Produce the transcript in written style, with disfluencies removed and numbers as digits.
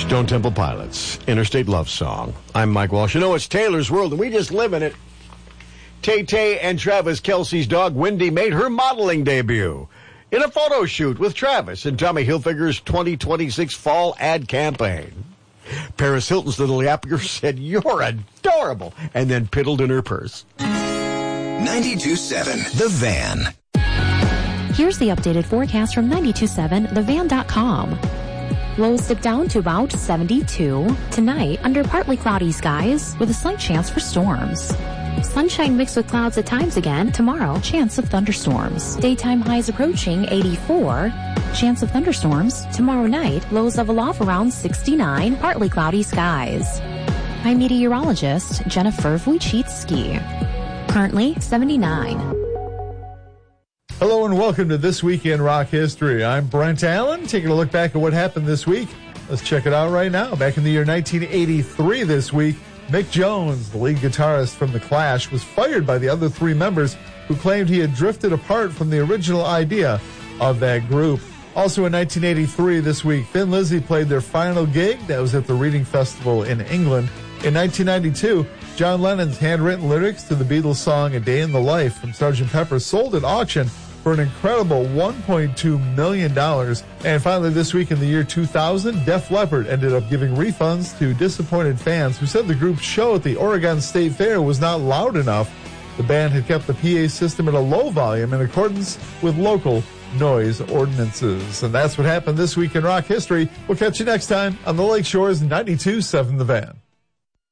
Stone Temple Pilots, Interstate Love Song. I'm Mike Walsh. You know, it's Taylor's world, and we just live in it. Tay-Tay and Travis Kelce's dog, Wendy, made her modeling debut in a photo shoot with Travis in Tommy Hilfiger's 2026 fall ad campaign. Paris Hilton's little yapper said, "You're adorable," and then piddled in her purse. 92.7 The Van. Here's the updated forecast from 92.7thevan.com. Lows dip down to about 72. Tonight, under partly cloudy skies with a slight chance for storms. Sunshine mixed with clouds at times again. Tomorrow, chance of thunderstorms. Daytime highs approaching 84. Chance of thunderstorms. Tomorrow night, lows level off around 69. Partly cloudy skies. I'm meteorologist Jennifer Wojcicki. Currently 79. Hello and welcome to This Week in Rock History. I'm Brent Allen, taking a look back at what happened this week. Let's check it out right now. Back in the year 1983 this week, Mick Jones, the lead guitarist from The Clash, was fired by the other three members who claimed he had drifted apart from the original idea of that group. Also in 1983 this week, Thin Lizzy played their final gig. That was at the Reading Festival in England. In 1992, John Lennon's handwritten lyrics to the Beatles song A Day in the Life from Sgt. Pepper sold at auction for an incredible $1.2 million. And finally, this week in the year 2000, Def Leppard ended up giving refunds to disappointed fans who said the group's show at the Oregon State Fair was not loud enough. The band had kept the PA system at a low volume in accordance with local noise ordinances. And that's what happened this week in rock history. We'll catch you next time on the Lakeshore's 92.7 The Van.